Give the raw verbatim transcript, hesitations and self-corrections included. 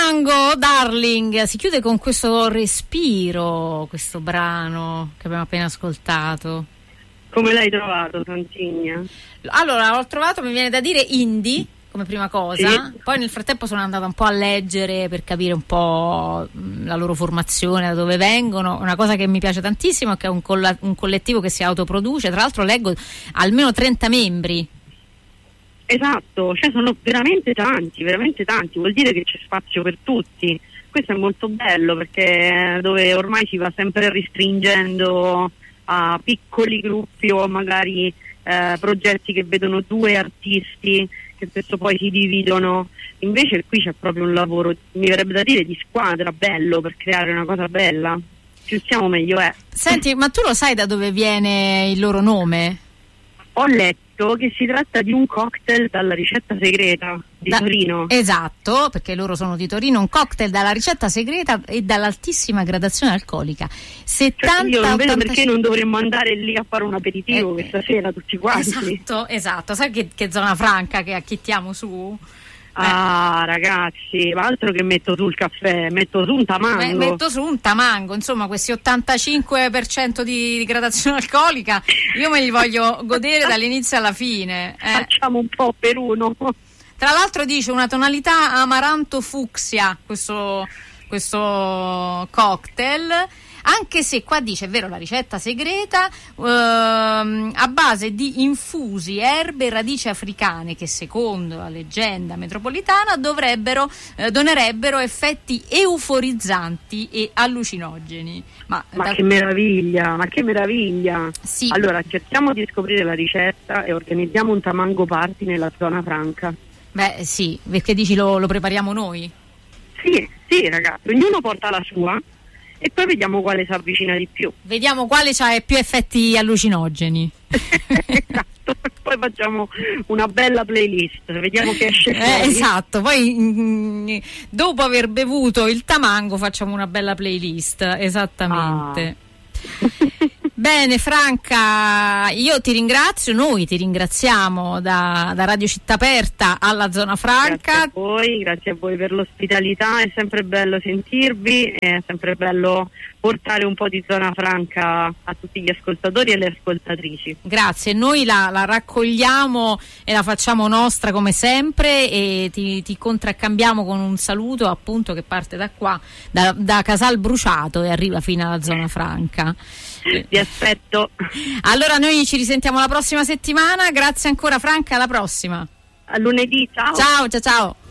Tango Darling si chiude con questo respiro, questo brano che abbiamo appena ascoltato. Come l'hai trovato, Santigna? Allora, l'ho trovato, mi viene da dire indie come prima cosa, Sì. Poi nel frattempo sono andata un po' a leggere per capire un po' la loro formazione, da dove vengono. Una cosa che mi piace tantissimo è che è un, colla- un collettivo che si autoproduce, tra l'altro leggo almeno trenta membri. Esatto, cioè sono veramente tanti, veramente tanti, vuol dire che c'è spazio per tutti. Questo è molto bello, perché dove ormai si va sempre restringendo a piccoli gruppi o magari eh, progetti che vedono due artisti che spesso poi si dividono, invece qui c'è proprio un lavoro, mi verrebbe da dire, di squadra, bello, per creare una cosa bella. Più siamo meglio è. Senti, ma tu lo sai da dove viene il loro nome? Ho letto che si tratta di un cocktail dalla ricetta segreta di Da- Torino. Esatto, perché loro sono di Torino, un cocktail dalla ricetta segreta e dall'altissima gradazione alcolica. settanta, Cioè, io non vedo ottantacinque perché non dovremmo andare lì a fare un aperitivo Eh, questa sera tutti quanti. Esatto, esatto. Sai che, che zona franca che acchittiamo su? Ah, ragazzi, ma altro che metto sul caffè, metto su un tamango. Eh, metto su un tamango, insomma, questi ottantacinque per cento di, di gradazione alcolica io me li voglio godere dall'inizio alla fine. eh. Facciamo un po' per uno. Tra l'altro dice una tonalità amaranto fucsia questo, questo cocktail, anche se qua dice, è vero, la ricetta segreta ehm, a base di infusi, erbe e radici africane che secondo la leggenda metropolitana dovrebbero eh, donerebbero effetti euforizzanti e allucinogeni. Ma, Ma da- che meraviglia, ma che meraviglia. Sì. Allora, cerchiamo di scoprire la ricetta e organizziamo un tamango party nella zona franca. Beh sì, perché dici lo, lo prepariamo noi? Sì, sì, ragazzi, ognuno porta la sua e poi vediamo quale si avvicina di più. Vediamo quale ha più effetti allucinogeni. Esatto, poi facciamo una bella playlist, vediamo che esce fuori. Eh, esatto, poi mm, dopo aver bevuto il tamango facciamo una bella playlist, esattamente. Ah. Bene Franca, io ti ringrazio, noi ti ringraziamo da, da Radio Città Aperta alla Zona Franca. Grazie a voi, grazie a voi per l'ospitalità, è sempre bello sentirvi, è sempre bello portare un po' di Zona Franca a tutti gli ascoltatori e le ascoltatrici. Grazie, noi la, la raccogliamo e la facciamo nostra come sempre e ti, ti contraccambiamo con un saluto appunto che parte da qua, da, da Casal Bruciato e arriva fino alla Zona Franca. Vi aspetto. Allora noi ci risentiamo la prossima settimana, grazie ancora Franca, alla prossima. A lunedì, ciao. Ciao, ciao, ciao.